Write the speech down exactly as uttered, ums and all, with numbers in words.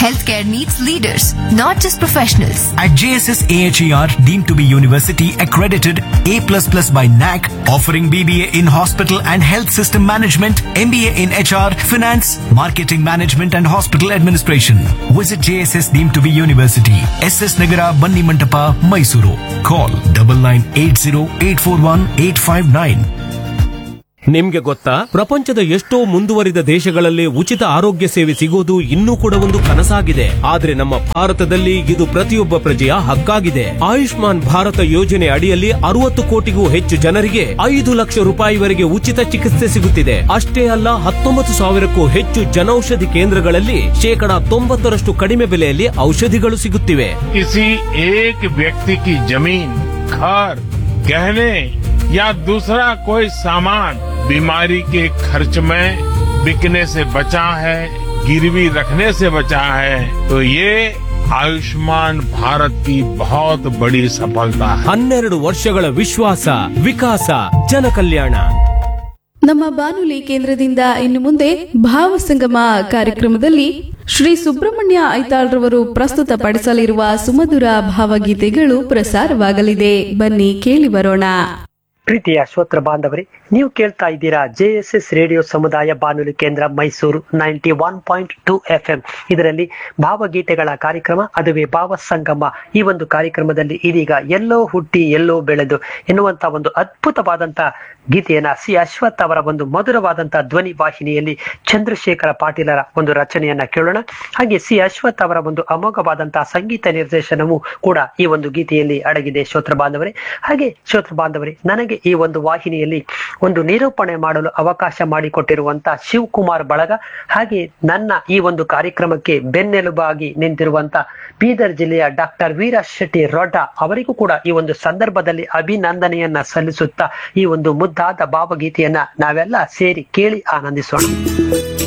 Healthcare needs leaders, not just professionals. At J S S A H E R, deemed to be university accredited A plus plus by N A C, offering B B A in hospital and health system management, M B A in H R, finance, marketing management and hospital administration. Visit J S S deemed to be university, S S Nagara, Banni Mantapa, Mysuru. Call double nine eight zero eight four one eight five nine. ನಿಮ್ಗೆ ಗೊತ್ತಾ, ಪ್ರಪಂಚದ ಎಷ್ಟೋ ಮುಂದುವರಿದ ದೇಶಗಳಲ್ಲಿ ಉಚಿತ ಆರೋಗ್ಯ ಸೇವೆ ಸಿಗೋದು ಇನ್ನೂ ಕೂಡ ಒಂದು ಕನಸಾಗಿದೆ. ಆದ್ರೆ ನಮ್ಮ ಭಾರತದಲ್ಲಿ ಇದು ಪ್ರತಿಯೊಬ್ಬ ಪ್ರಜೆಯ ಹಕ್ಕಾಗಿದೆ. ಆಯುಷ್ಮಾನ್ ಭಾರತ ಯೋಜನೆ ಅಡಿಯಲ್ಲಿ ಅರವತ್ತು ಕೋಟಿಗೂ ಹೆಚ್ಚು ಜನರಿಗೆ ಐದು ಲಕ್ಷ ರೂಪಾಯಿವರೆಗೆ ಉಚಿತ ಚಿಕಿತ್ಸೆ ಸಿಗುತ್ತಿದೆ. ಅಷ್ಟೇ ಅಲ್ಲ, ಹತ್ತೊಂಬತ್ತು ಸಾವಿರಕ್ಕೂ ಹೆಚ್ಚು ಜನೌಷಧಿ ಕೇಂದ್ರಗಳಲ್ಲಿ ಶೇಕಡಾ ತೊಂಬತ್ತರಷ್ಟು ಕಡಿಮೆ ಬೆಲೆಯಲ್ಲಿ ಔಷಧಿಗಳು ಸಿಗುತ್ತಿವೆ. किसी एक व्यक्ति की जमीन, घर, गहने या दूसरा कोई सामान बीमारी के खर्च में बिकने से बचा है, गिरवी रखने से बचा है, तो ये आयुष्मान भारत की बहुत बड़ी सफलता है. ಹನ್ನೆರಡು ವರ್ಷಗಳ ವಿಶ್ವಾಸ, ವಿಕಾಸ, ಜನಕಲ್ಯಾಣ. ನಮ್ಮ ಬಾನುಲಿ ಕೇಂದ್ರದಿಂದ ಇನ್ನು ಮುಂದೆ ಭಾವಸಂಗಮ ಕಾರ್ಯಕ್ರಮದಲ್ಲಿ ಶ್ರೀ ಸುಬ್ರಹ್ಮಣ್ಯ ಐತಾಳ್ರವರು ಪ್ರಸ್ತುತಪಡಿಸಲಿರುವ ಸುಮಧುರ ಭಾವಗೀತೆಗಳು ಪ್ರಸಾರವಾಗಲಿದೆ. ಬನ್ನಿ ಕೇಳಿ ಬರೋಣ. ಪ್ರೀತಿಯ ಶ್ರೋತೃ ಬಾಂಧವರೇ, ನೀವು ಕೇಳ್ತಾ ಇದ್ದೀರಾ ಜೆ ಎಸ್ ಎಸ್ ರೇಡಿಯೋ ಸಮುದಾಯ ಬಾನುಲಿ ಕೇಂದ್ರ Mysuru ninety one point two F M. ಇದರಲ್ಲಿ ಭಾವಗೀತೆಗಳ ಕಾರ್ಯಕ್ರಮ, ಅದುವೇ ಭಾವ ಸಂಗಮ. ಈ ಒಂದು ಕಾರ್ಯಕ್ರಮದಲ್ಲಿ ಇದೀಗ ಎಲ್ಲೋ ಹುಟ್ಟಿ ಎಲ್ಲೋ ಬೆಳೆದು ಎನ್ನುವಂತ ಒಂದು ಅದ್ಭುತವಾದಂತ ಗೀತೆಯನ್ನ ಸಿ ಅಶ್ವಥ್ ಅವರ ಒಂದು ಮಧುರವಾದಂತಹ ಧ್ವನಿ ವಾಹಿನಿಯಲ್ಲಿ ಚಂದ್ರಶೇಖರ ಪಾಟೀಲರ ಒಂದು ರಚನೆಯನ್ನ ಕೇಳೋಣ. ಹಾಗೆ ಸಿ ಅಶ್ವಥ್ ಅವರ ಒಂದು ಅಮೋಘವಾದಂತಹ ಸಂಗೀತ ನಿರ್ದೇಶನವೂ ಕೂಡ ಈ ಒಂದು ಗೀತೆಯಲ್ಲಿ ಅಡಗಿದೆ. ಶ್ರೋತೃ ಬಾಂಧವರೇ, ಹಾಗೆ ಶ್ರೋತೃ ಬಾಂಧವರೇ, ನನಗೆ ಈ ಒಂದು ವಾಹಿನಿಯಲ್ಲಿ ಒಂದು ನಿರೂಪಣೆ ಮಾಡಲು ಅವಕಾಶ ಮಾಡಿಕೊಟ್ಟಿರುವಂತ ಶಿವಕುಮಾರ್ ಬಳಗ, ಹಾಗೆ ನನ್ನ ಈ ಒಂದು ಕಾರ್ಯಕ್ರಮಕ್ಕೆ ಬೆನ್ನೆಲುಬಾಗಿ ನಿಂತಿರುವಂತ ಬೀದರ್ ಜಿಲ್ಲೆಯ ಡಾಕ್ಟರ್ ವೀರ ಶೆಟ್ಟಿ ರೊಡ್ಡ ಅವರಿಗೂ ಕೂಡ ಈ ಒಂದು ಸಂದರ್ಭದಲ್ಲಿ ಅಭಿನಂದನೆಯನ್ನ ಸಲ್ಲಿಸುತ್ತಾ ಈ ಒಂದು ಮುದ್ದಾದ ಭಾವಗೀತೆಯನ್ನ ನಾವೆಲ್ಲ ಸೇರಿ ಕೇಳಿ ಆನಂದಿಸೋಣ.